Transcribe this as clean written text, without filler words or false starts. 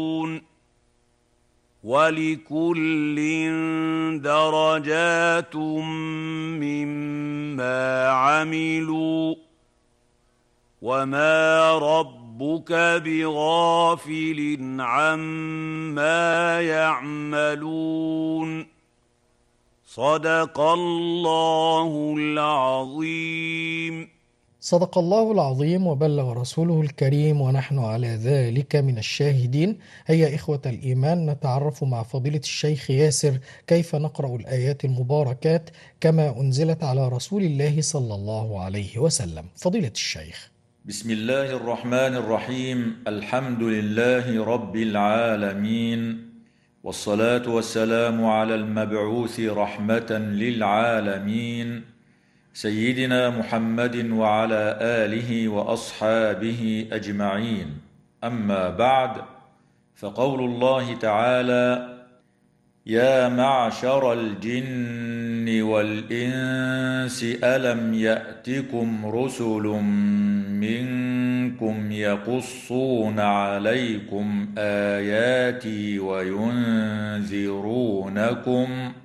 وَلِكُلٍّ دَرَجَاتٌ مِّمَّا عَمِلُوا ۚ وَمَا رَبُّكَ بِغَافِلٍ عَمَّا يَعْمَلُونَ. صدق الله العظيم. صدق الله العظيم وبلغ رسوله الكريم ونحن على ذلك من الشاهدين. هيا إخوة الإيمان، نتعرف مع فضيلة الشيخ ياسر كيف نقرأ الآيات المباركات كما أنزلت على رسول الله صلى الله عليه وسلم. فضيلة الشيخ. بسم الله الرحمن الرحيم. الحمد لله رب العالمين، والصلاة والسلام على المبعوث رحمة للعالمين سيدنا محمد وعلى آله وأصحابه أجمعين. أما بعد، فقول الله تعالى: يا معشر الجن والإنس ألم يأتكم رسل منكم يقصون عليكم آياتي وينذرونكم